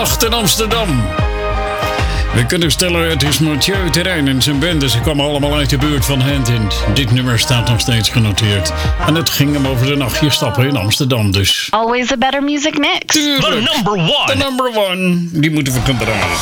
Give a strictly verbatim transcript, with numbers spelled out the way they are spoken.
Nacht in Amsterdam. We kunnen stellen, het is Mathieu Terrein en zijn bende. Ze kwamen allemaal uit de buurt van Hendent. Dit nummer staat nog steeds genoteerd. En het ging hem over de nachtje stappen in Amsterdam dus. Always a better music mix. Tuurlijk. The number one. The number one. Die moeten we gaan draaien.